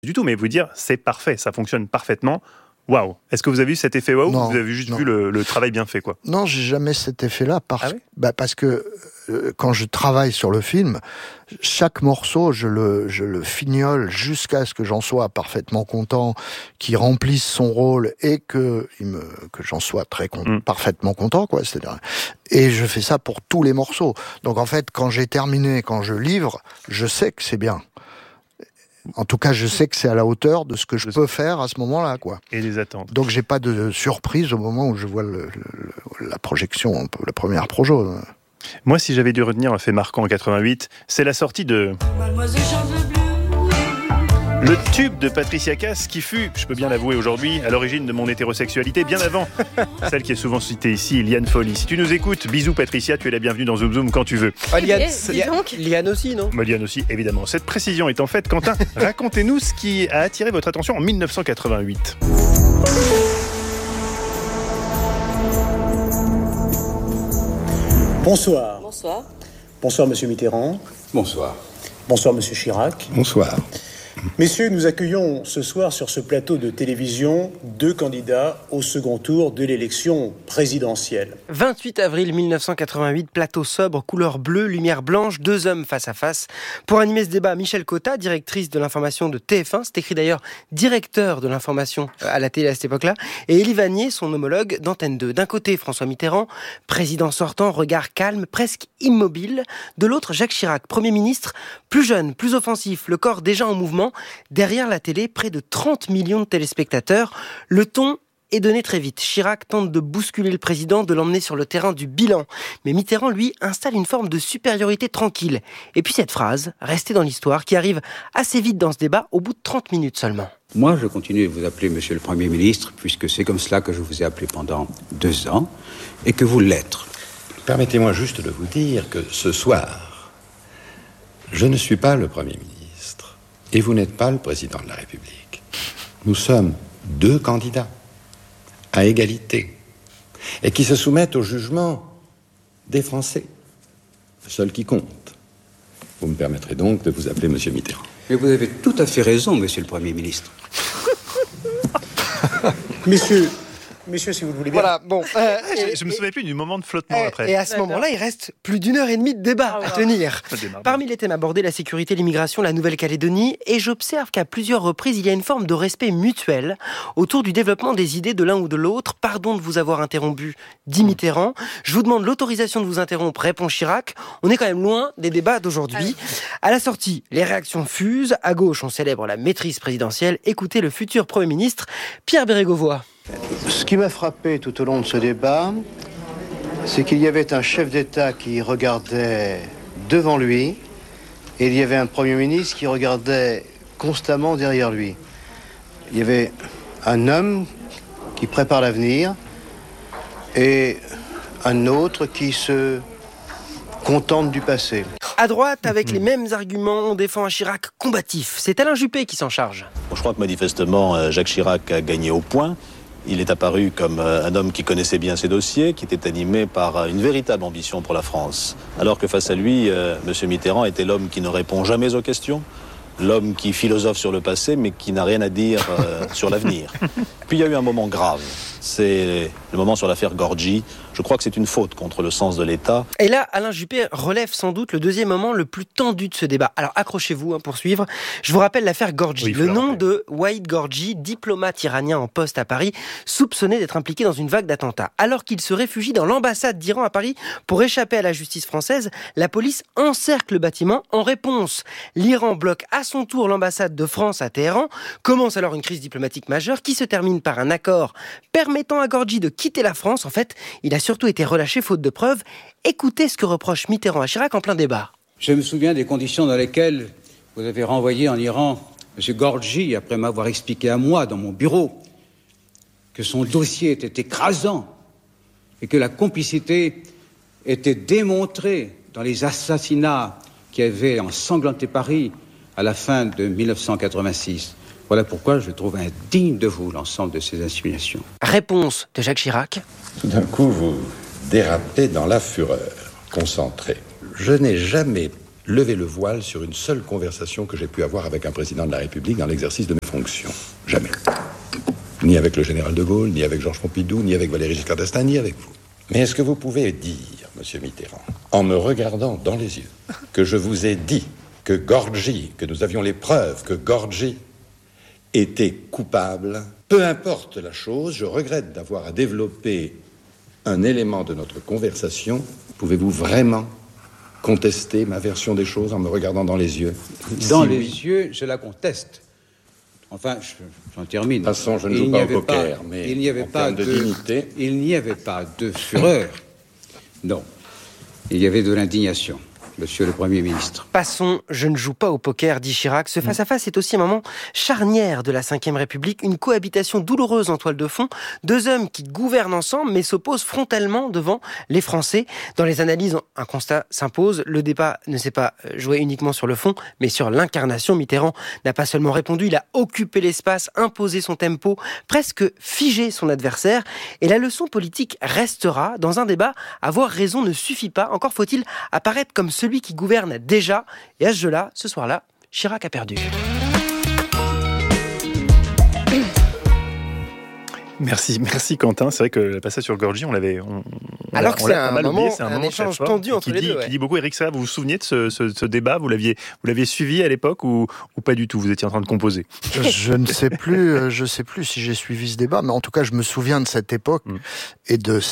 du tout, mais vous dire c'est parfait, ça fonctionne parfaitement. Waouh. Est-ce que vous avez eu cet effet waouh ou vous avez juste vu le travail bien fait, quoi? Non, j'ai jamais cet effet-là parce que quand je travaille sur le film, chaque morceau, je le fignole jusqu'à ce que j'en sois parfaitement content, qu'il remplisse son rôle et que j'en sois parfaitement content, quoi. C'est-à-dire, et je fais ça pour tous les morceaux. Donc en fait, quand j'ai terminé, quand je livre, je sais que c'est bien. En tout cas, je sais que c'est à la hauteur de ce que je peux faire à ce moment-là, quoi. Et les attentes. Donc, j'ai pas de surprise au moment où je vois la projection, la première projo. Moi, si j'avais dû retenir un fait marquant en 88, c'est la sortie de le tube de Patricia Cass qui fut, je peux bien l'avouer aujourd'hui, à l'origine de mon hétérosexualité, bien avant celle qui est souvent citée ici, Liane Folly. Si tu nous écoutes, bisous Patricia, tu es la bienvenue dans Zoom Zoom quand tu veux. Liane aussi, non? Liane aussi, évidemment. Cette précision étant faite, Quentin, racontez-nous ce qui a attiré votre attention en 1988. Bonsoir. Bonsoir. Bonsoir, Monsieur Mitterrand. Bonsoir. Bonsoir, Monsieur Chirac. Bonsoir. Messieurs, nous accueillons ce soir sur ce plateau de télévision 2 candidats au second tour de l'élection présidentielle. 28 avril 1988, plateau sobre, couleur bleue, lumière blanche, 2 hommes face à face. Pour animer ce débat, Michel Cotta, directrice de l'information de TF1, c'est écrit d'ailleurs directeur de l'information à la télé à cette époque-là, et Élie Vanier, son homologue d'Antenne 2. D'un côté, François Mitterrand, président sortant, regard calme, presque immobile. De l'autre, Jacques Chirac, Premier ministre, plus jeune, plus offensif, le corps déjà en mouvement. Derrière la télé, près de 30 millions de téléspectateurs. Le ton est donné très vite. Chirac tente de bousculer le président, de l'emmener sur le terrain du bilan. Mais Mitterrand, lui, installe une forme de supériorité tranquille. Et puis cette phrase, restée dans l'histoire, qui arrive assez vite dans ce débat, au bout de 30 minutes seulement. Moi, je continue de vous appeler Monsieur le Premier ministre, puisque c'est comme cela que je vous ai appelé pendant 2 ans, et que vous l'êtes. Permettez-moi juste de vous dire que ce soir, je ne suis pas le Premier ministre. Et vous n'êtes pas le président de la République. Nous sommes 2 candidats, à égalité, et qui se soumettent au jugement des Français, seul qui compte. Vous me permettrez donc de vous appeler Monsieur Mitterrand. Mais vous avez tout à fait raison, Monsieur le Premier ministre. Messieurs, si vous le voulez bien. Voilà, bon. Je me souviens plus du moment de flottement après. Et à ce moment-là, il reste plus d'1h30 de débat à tenir. Parmi les thèmes abordés, la sécurité, l'immigration, la Nouvelle-Calédonie, et j'observe qu'à plusieurs reprises, il y a une forme de respect mutuel autour du développement des idées de l'un ou de l'autre. Pardon de vous avoir interrompu, dit Mitterrand. Je vous demande l'autorisation de vous interrompre, répond Chirac. On est quand même loin des débats d'aujourd'hui. À la sortie, les réactions fusent. À gauche, on célèbre la maîtrise présidentielle. Écoutez le futur Premier ministre, Pierre Bérégovoy. Ce qui m'a frappé tout au long de ce débat, c'est qu'il y avait un chef d'État qui regardait devant lui et il y avait un Premier ministre qui regardait constamment derrière lui. Il y avait un homme qui prépare l'avenir et un autre qui se contente du passé. À droite, avec les mêmes arguments, on défend un Chirac combatif. C'est Alain Juppé qui s'en charge. Je crois que manifestement, Jacques Chirac a gagné au point. Il est apparu comme un homme qui connaissait bien ses dossiers, qui était animé par une véritable ambition pour la France. Alors que face à lui, M. Mitterrand était l'homme qui ne répond jamais aux questions, l'homme qui philosophe sur le passé, mais qui n'a rien à dire sur l'avenir. Puis il y a eu un moment grave. C'est le moment sur l'affaire Gorgi. Je crois que c'est une faute contre le sens de l'État. Et là, Alain Juppé relève sans doute le deuxième moment le plus tendu de ce débat. Alors accrochez-vous pour suivre. Je vous rappelle l'affaire Gorgi. Oui, le nom de Waïd Gorgi, diplomate iranien en poste à Paris, soupçonné d'être impliqué dans une vague d'attentats. Alors qu'il se réfugie dans l'ambassade d'Iran à Paris pour échapper à la justice française, la police encercle le bâtiment. En réponse, l'Iran bloque à son tour l'ambassade de France à Téhéran. Commence alors une crise diplomatique majeure qui se termine par un accord permettant à Gorgi de quitter la France. En fait, il a surtout été relâché faute de preuves. Écoutez ce que reproche Mitterrand à Chirac en plein débat. Je me souviens des conditions dans lesquelles vous avez renvoyé en Iran M. Gorgi, après m'avoir expliqué à moi, dans mon bureau, que son dossier était écrasant et que la complicité était démontrée dans les assassinats qui avaient ensanglanté Paris à la fin de 1986. Voilà pourquoi je trouve indigne de vous l'ensemble de ces insinuations. Réponse de Jacques Chirac. Tout d'un coup, vous dérapez dans la fureur, concentré. Je n'ai jamais lever le voile sur une seule conversation que j'ai pu avoir avec un président de la République dans l'exercice de mes fonctions. Jamais. Ni avec le général de Gaulle, ni avec Georges Pompidou, ni avec Valéry Giscard d'Estaing, ni avec vous. Mais est-ce que vous pouvez dire, monsieur Mitterrand, en me regardant dans les yeux, que je vous ai dit que Gorgi, que nous avions les preuves que Gorgi était coupable? Peu importe la chose, je regrette d'avoir à développer un élément de notre conversation. Pouvez-vous vraiment contester ma version des choses en me regardant dans les yeux? Dans les yeux, je la conteste. Enfin, j'en termine. De toute façon, je ne joue pas au poker, mais il n'y avait pas de dignité. Il n'y avait pas de fureur. Non. Il y avait de l'indignation. Monsieur le Premier ministre. Passons, je ne joue pas au poker, dit Chirac. Ce face-à-face est aussi un moment charnière de la Ve République, une cohabitation douloureuse en toile de fond, deux hommes qui gouvernent ensemble mais s'opposent frontalement devant les Français. Dans les analyses, un constat s'impose, le débat ne s'est pas joué uniquement sur le fond, mais sur l'incarnation. Mitterrand n'a pas seulement répondu, il a occupé l'espace, imposé son tempo, presque figé son adversaire. Et la leçon politique restera. Dans un débat, avoir raison ne suffit pas, encore faut-il apparaître comme celui qui gouverne déjà. Et à ce jeu-là, ce soir-là, Chirac a perdu. Merci Quentin. C'est vrai que le passage sur Gorgi, alors que c'est un moment, oublié, un échange tendu entre les deux. Qui dit beaucoup. Éric Serra, vous vous souvenez de ce débat? Vous l'aviez suivi à l'époque ou pas du tout? Vous étiez en train de composer. Je ne sais plus. Je sais plus si j'ai suivi ce débat, mais en tout cas, je me souviens de cette époque et de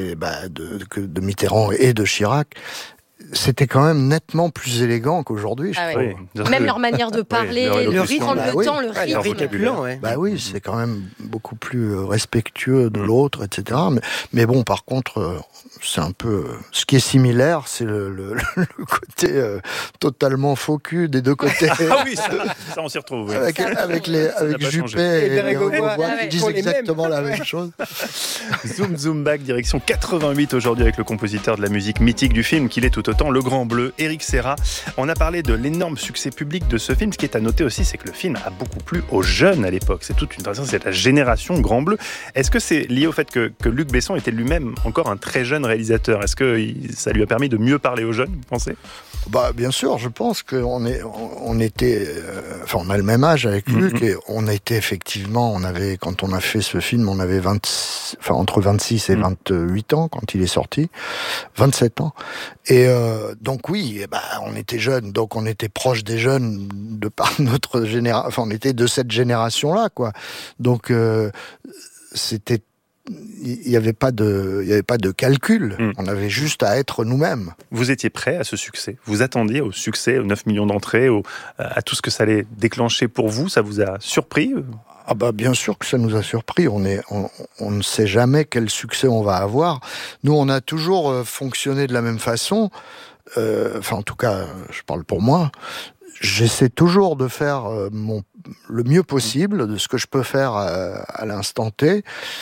de Mitterrand et de Chirac. C'était quand même nettement plus élégant qu'aujourd'hui, je trouve. Oui. Même leur manière de parler, le rythme, le temps, le rythme. Bah oui, c'est quand même beaucoup plus respectueux de l'autre, etc. Mais bon, par contre, c'est un peu... Ce qui est similaire, c'est le côté totalement faux cul des deux côtés. Ah oui, ça on s'y retrouve. Oui. Avec Juppé et Bérégovoy qui disent exactement la même chose. Zoom back, direction 88 aujourd'hui avec le compositeur de la musique mythique du film, qu'il est tout autant, Le Grand Bleu, Éric Serra. On a parlé de l'énorme succès public de ce film. Ce qui est à noter aussi, c'est que le film a beaucoup plu aux jeunes à l'époque. C'est toute une tradition, c'est la génération Grand Bleu. Est-ce que c'est lié au fait que Luc Besson était lui-même encore un très jeune réalisateur? Est-ce que ça lui a permis de mieux parler aux jeunes, vous pensez? Bah, bien sûr, je pense qu'on était, on a le même âge avec Luc et on était effectivement, quand on a fait ce film, on avait entre 26 et 28 ans quand il est sorti, 27 ans. Et donc oui, on était jeunes, donc on était proche des jeunes de par notre génération, on était de cette génération-là, quoi. Donc c'était, il n'y avait pas de calcul. On avait juste à être nous-mêmes. Vous étiez prêt à ce succès? Vous attendiez au succès, aux 9 millions d'entrées, à tout ce que ça allait déclencher pour vous? Ça vous a surpris? Ah bah bien sûr que ça nous a surpris. On ne sait jamais quel succès on va avoir. Nous, on a toujours fonctionné de la même façon. En tout cas, je parle pour moi. J'essaie toujours de faire le mieux possible de ce que je peux faire à l'instant T.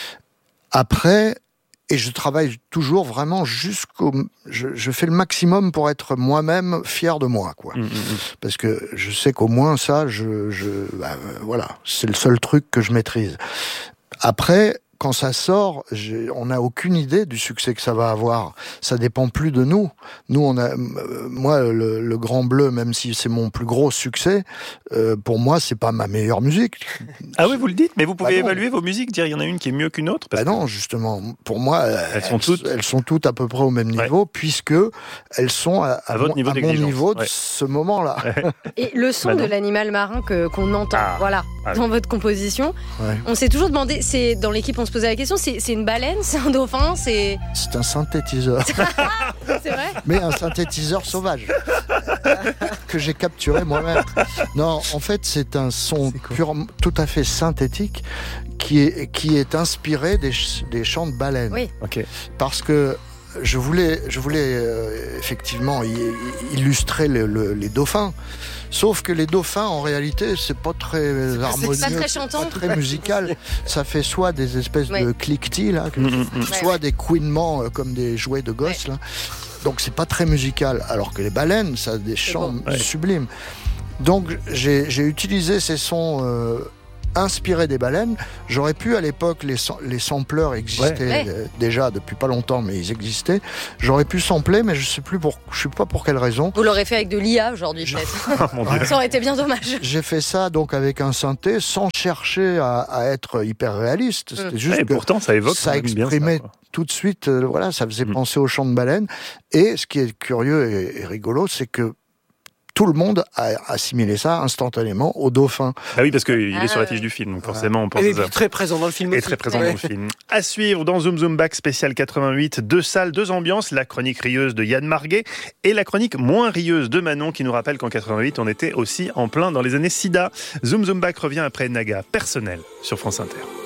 Après, et je travaille toujours vraiment je fais le maximum pour être moi-même fier de moi, quoi. Parce que je sais qu'au moins ça, voilà, c'est le seul truc que je maîtrise. Après, quand ça sort, on n'a aucune idée du succès que ça va avoir. Ça dépend plus de nous. Nous, moi, le Grand Bleu, même si c'est mon plus gros succès, pour moi, c'est pas ma meilleure musique. Ah oui, vous le dites, mais vous pouvez évaluer vos musiques, dire il y en a une qui est mieux qu'une autre? Non, justement. Pour moi, elles sont toutes à peu près au même niveau, puisque elles sont à votre niveau, mon niveau de ce moment-là. Et le son de l'animal marin qu'on entend, dans votre composition, on s'est toujours demandé, c'est dans l'équipe, on se posait la question, c'est une baleine, c'est un dauphin, c'est un synthétiseur. C'est vrai? Mais un synthétiseur sauvage que j'ai capturé moi-même. Non, en fait, c'est un son tout à fait synthétique qui est inspiré des chants de baleines. Oui. Okay. Parce que je voulais effectivement illustrer les dauphins. Sauf que les dauphins, en réalité, c'est pas très harmonieux, c'est pas très chantant, pas très musical. Ça fait soit des espèces de cliquetis, là, soit des couinements comme des jouets de gosses, là. Donc c'est pas très musical. Alors que les baleines, ça a des chants sublimes. Donc j'ai utilisé ces sons inspiré des baleines. J'aurais pu, à l'époque, les sampleurs existaient déjà depuis pas longtemps, mais ils existaient. J'aurais pu sampler, mais je sais pas pour quelle raison. Vous l'aurez fait avec de l'IA aujourd'hui, peut-être. Oh, mon Dieu. Ça aurait été bien dommage. J'ai fait ça donc avec un synthé, sans chercher à être hyper réaliste. C'était juste que pourtant, ça évoque. Ça exprimait tout de suite, ça faisait penser au chant de baleine. Et ce qui est curieux et rigolo, c'est que tout le monde a assimilé ça instantanément au dauphin. Ah oui, parce qu'il est sur l'affiche du film, donc forcément on pense et à ça. très présent dans le film Et aussi. très présent dans le film. À suivre dans Zoom Zoom Back spécial 88, 2 salles, 2 ambiances, la chronique rieuse de Yann Marguet et la chronique moins rieuse de Manon qui nous rappelle qu'en 88 on était aussi en plein dans les années SIDA. Zoom Zoom Back revient après Naga, personnel, sur France Inter.